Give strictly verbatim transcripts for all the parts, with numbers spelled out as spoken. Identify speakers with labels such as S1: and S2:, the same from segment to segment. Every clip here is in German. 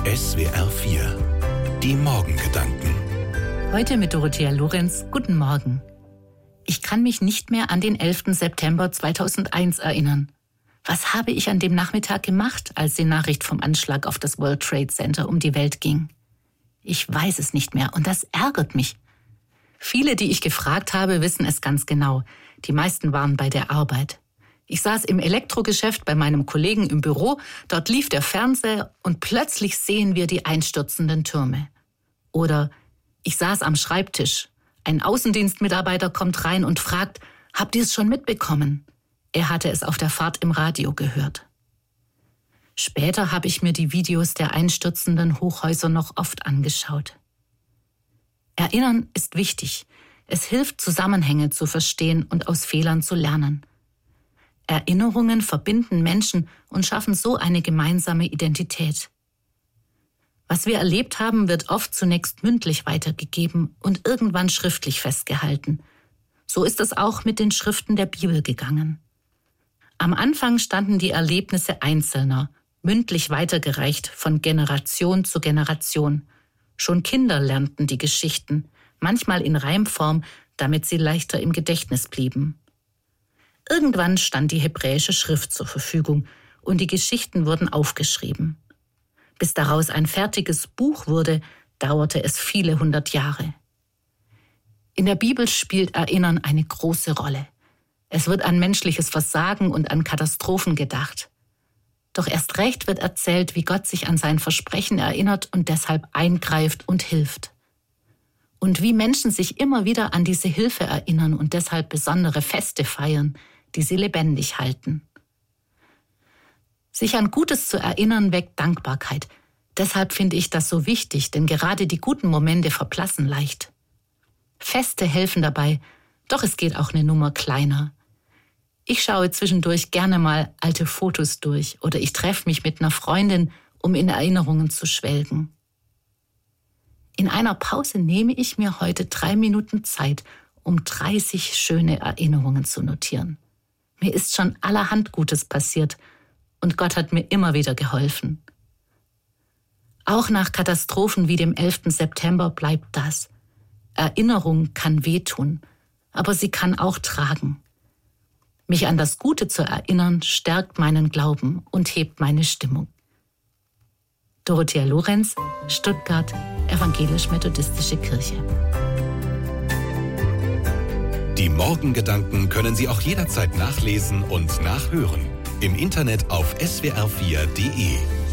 S1: S W R vier. Die Morgengedanken.
S2: Heute mit Dorothea Lorenz. Guten Morgen. Ich kann mich nicht mehr an den elften September zweitausendeins erinnern. Was habe ich an dem Nachmittag gemacht, als die Nachricht vom Anschlag auf das World Trade Center um die Welt ging? Ich weiß es nicht mehr und das ärgert mich. Viele, die ich gefragt habe, wissen es ganz genau. Die meisten waren bei der Arbeit. Ich saß im Elektrogeschäft bei meinem Kollegen im Büro, dort lief der Fernseher und plötzlich sehen wir die einstürzenden Türme. Oder ich saß am Schreibtisch. Ein Außendienstmitarbeiter kommt rein und fragt, habt ihr es schon mitbekommen? Er hatte es auf der Fahrt im Radio gehört. Später habe ich mir die Videos der einstürzenden Hochhäuser noch oft angeschaut. Erinnern ist wichtig. Es hilft, Zusammenhänge zu verstehen und aus Fehlern zu lernen. Erinnerungen verbinden Menschen und schaffen so eine gemeinsame Identität. Was wir erlebt haben, wird oft zunächst mündlich weitergegeben und irgendwann schriftlich festgehalten. So ist es auch mit den Schriften der Bibel gegangen. Am Anfang standen die Erlebnisse Einzelner, mündlich weitergereicht von Generation zu Generation. Schon Kinder lernten die Geschichten, manchmal in Reimform, damit sie leichter im Gedächtnis blieben. Irgendwann stand die hebräische Schrift zur Verfügung und die Geschichten wurden aufgeschrieben. Bis daraus ein fertiges Buch wurde, dauerte es viele hundert Jahre. In der Bibel spielt Erinnern eine große Rolle. Es wird an menschliches Versagen und an Katastrophen gedacht. Doch erst recht wird erzählt, wie Gott sich an sein Versprechen erinnert und deshalb eingreift und hilft. Und wie Menschen sich immer wieder an diese Hilfe erinnern und deshalb besondere Feste feiern, die sie lebendig halten. Sich an Gutes zu erinnern, weckt Dankbarkeit. Deshalb finde ich das so wichtig, denn gerade die guten Momente verblassen leicht. Feste helfen dabei, doch es geht auch eine Nummer kleiner. Ich schaue zwischendurch gerne mal alte Fotos durch oder ich treffe mich mit einer Freundin, um in Erinnerungen zu schwelgen. In einer Pause nehme ich mir heute drei Minuten Zeit, um dreißig schöne Erinnerungen zu notieren. Mir ist schon allerhand Gutes passiert und Gott hat mir immer wieder geholfen. Auch nach Katastrophen wie dem elften September bleibt das. Erinnerung kann wehtun, aber sie kann auch tragen. Mich an das Gute zu erinnern, stärkt meinen Glauben und hebt meine Stimmung. Dorothea Lorenz, Stuttgart, Evangelisch-Methodistische Kirche.
S1: Die Morgengedanken können Sie auch jederzeit nachlesen und nachhören. Im Internet auf S W R vier Punkt de.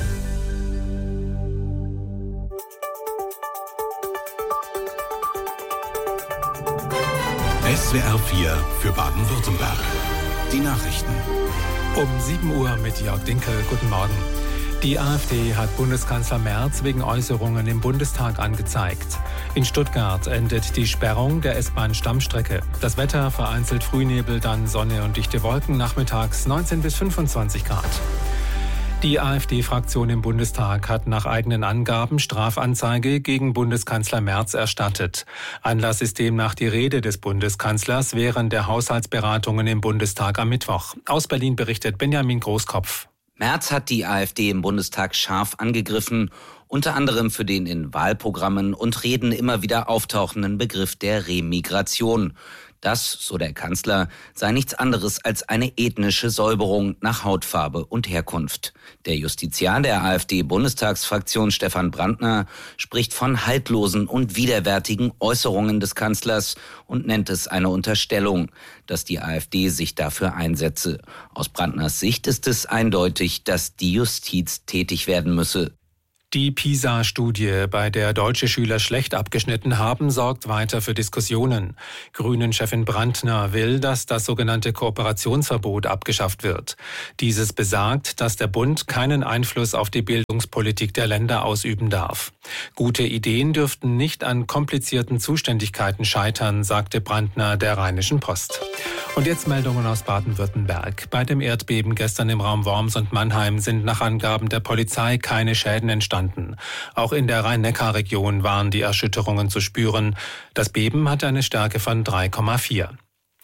S1: S W R vier für Baden-Württemberg. Die Nachrichten.
S3: Um sieben Uhr mit Jörg Dinkel. Guten Morgen. Die AfD hat Bundeskanzler Merz wegen Äußerungen im Bundestag angezeigt. In Stuttgart endet die Sperrung der S-Bahn-Stammstrecke. Das Wetter vereinzelt Frühnebel, dann Sonne und dichte Wolken, nachmittags neunzehn bis fünfundzwanzig Grad. Die AfD-Fraktion im Bundestag hat nach eigenen Angaben Strafanzeige gegen Bundeskanzler Merz erstattet. Anlass ist demnach die Rede des Bundeskanzlers während der Haushaltsberatungen im Bundestag am Mittwoch. Aus Berlin berichtet Benjamin Großkopf.
S4: Merz hat die AfD im Bundestag scharf angegriffen, unter anderem für den in Wahlprogrammen und Reden immer wieder auftauchenden Begriff der Remigration. Das, so der Kanzler, sei nichts anderes als eine ethnische Säuberung nach Hautfarbe und Herkunft. Der Justiziar der AfD-Bundestagsfraktion Stefan Brandner spricht von haltlosen und widerwärtigen Äußerungen des Kanzlers und nennt es eine Unterstellung, dass die AfD sich dafür einsetze. Aus Brandners Sicht ist es eindeutig, dass die Justiz tätig werden müsse.
S3: Die PISA-Studie, bei der deutsche Schüler schlecht abgeschnitten haben, sorgt weiter für Diskussionen. Grünen-Chefin Brandner will, dass das sogenannte Kooperationsverbot abgeschafft wird. Dieses besagt, dass der Bund keinen Einfluss auf die Bildungspolitik der Länder ausüben darf. Gute Ideen dürften nicht an komplizierten Zuständigkeiten scheitern, sagte Brandner der Rheinischen Post. Und jetzt Meldungen aus Baden-Württemberg. Bei dem Erdbeben gestern im Raum Worms und Mannheim sind nach Angaben der Polizei keine Schäden entstanden. Auch in der Rhein-Neckar-Region waren die Erschütterungen zu spüren. Das Beben hatte eine Stärke von drei Komma vier.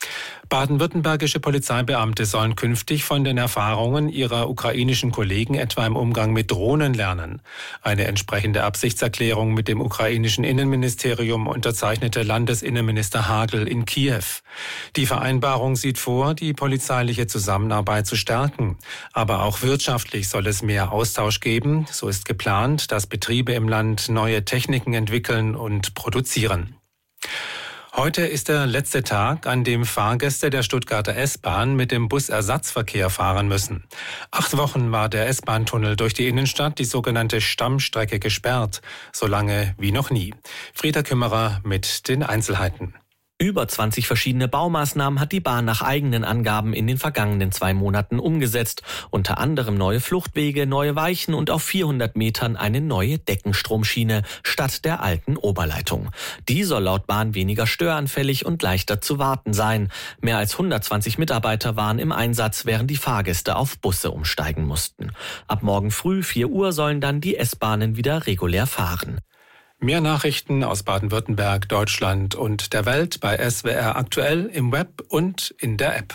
S3: Baden-württembergische Polizeibeamte sollen künftig von den Erfahrungen ihrer ukrainischen Kollegen etwa im Umgang mit Drohnen lernen. Eine entsprechende Absichtserklärung mit dem ukrainischen Innenministerium unterzeichnete Landesinnenminister Hagel in Kiew. Die Vereinbarung sieht vor, die polizeiliche Zusammenarbeit zu stärken. Aber auch wirtschaftlich soll es mehr Austausch geben. So ist geplant, dass Betriebe im Land neue Techniken entwickeln und produzieren. Heute ist der letzte Tag, an dem Fahrgäste der Stuttgarter S-Bahn mit dem Busersatzverkehr fahren müssen. Acht Wochen war der S-Bahn-Tunnel durch die Innenstadt, die sogenannte Stammstrecke, gesperrt. So lange wie noch nie. Frieda Kümmerer mit den Einzelheiten.
S5: Über zwanzig verschiedene Baumaßnahmen hat die Bahn nach eigenen Angaben in den vergangenen zwei Monaten umgesetzt. Unter anderem neue Fluchtwege, neue Weichen und auf vierhundert Metern eine neue Deckenstromschiene statt der alten Oberleitung. Die soll laut Bahn weniger störanfällig und leichter zu warten sein. Mehr als hundertzwanzig Mitarbeiter waren im Einsatz, während die Fahrgäste auf Busse umsteigen mussten. Ab morgen früh vier Uhr sollen dann die S-Bahnen wieder regulär fahren.
S3: Mehr Nachrichten aus Baden-Württemberg, Deutschland und der Welt bei S W R aktuell im Web und in der App.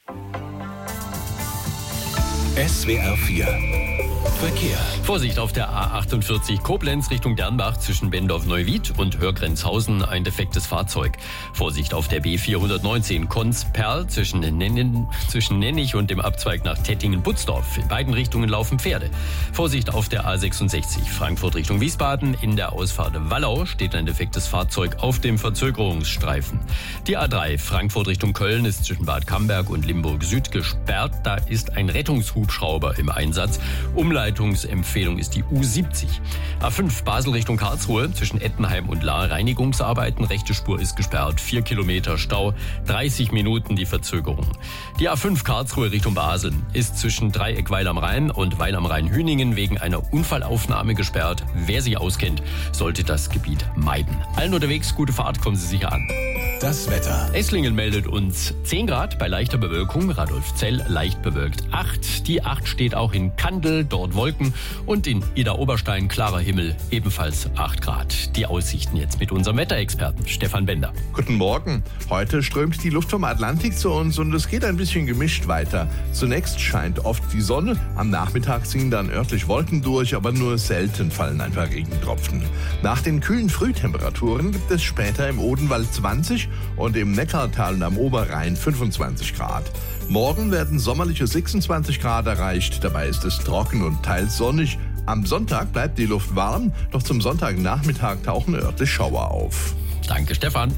S1: S W R vier Verkehr.
S6: Vorsicht auf der A achtundvierzig Koblenz Richtung Dernbach zwischen Bendorf-Neuwied und Hörgrenzhausen, ein defektes Fahrzeug. Vorsicht auf der B vierhundertneunzehn Konz-Perl zwischen, Nennen, zwischen Nennig und dem Abzweig nach Tettingen-Butzdorf. In beiden Richtungen laufen Pferde. Vorsicht auf der A sechsundsechzig Frankfurt Richtung Wiesbaden. In der Ausfahrt Wallau steht ein defektes Fahrzeug auf dem Verzögerungsstreifen. Die A drei Frankfurt Richtung Köln ist zwischen Bad Camberg und Limburg Süd gesperrt. Da ist ein Rettungshubschrauber im Einsatz. Umleitungsempfehlung ist die U siebzig. A fünf Basel Richtung Karlsruhe zwischen Ettenheim und Lahr Reinigungsarbeiten. Rechte Spur ist gesperrt. Vier Kilometer Stau. dreißig Minuten die Verzögerung. Die A fünf Karlsruhe Richtung Basel ist zwischen Dreieck Weil am Rhein und Weil am Rhein-Hüningen wegen einer Unfallaufnahme gesperrt. Wer sich auskennt, sollte das Gebiet meiden. Allen unterwegs gute Fahrt, kommen Sie sicher an.
S1: Das Wetter.
S6: Esslingen meldet uns zehn Grad bei leichter Bewölkung. Radolfzell leicht bewölkt acht. Die acht steht auch in Kandel, dort Wolken. Und in Idar-Oberstein klarer Himmel, ebenfalls acht Grad. Die Aussichten jetzt mit unserem Wetterexperten Stefan Bender.
S7: Guten Morgen. Heute strömt die Luft vom Atlantik zu uns und es geht ein bisschen gemischt weiter. Zunächst scheint oft die Sonne. Am Nachmittag ziehen dann örtlich Wolken durch, aber nur selten fallen ein paar Regentropfen. Nach den kühlen Frühtemperaturen gibt es später im Odenwald zwanzig und im Neckartal und am Oberrhein fünfundzwanzig Grad. Morgen werden sommerliche sechsundzwanzig Grad erreicht. Dabei ist es trocken und teils sonnig. Am Sonntag bleibt die Luft warm, doch zum Sonntagnachmittag tauchen örtlich Schauer auf.
S6: Danke, Stefan.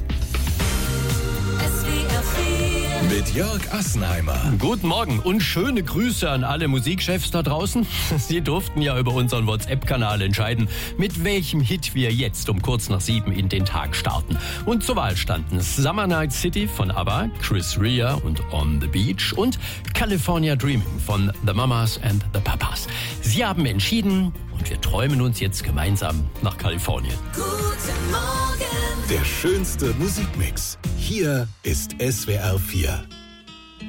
S1: Mit Jörg Assenheimer.
S6: Guten Morgen und schöne Grüße an alle Musikchefs da draußen. Sie durften ja über unseren WhatsApp-Kanal entscheiden, mit welchem Hit wir jetzt um kurz nach sieben in den Tag starten. Und zur Wahl standen Summer Night City von ABBA, Chris Rea und On the Beach und California Dreaming von The Mamas and the Papas. Sie haben entschieden und wir träumen uns jetzt gemeinsam nach Kalifornien.
S1: Guten Morgen. Der schönste Musikmix. Hier ist S W R vier.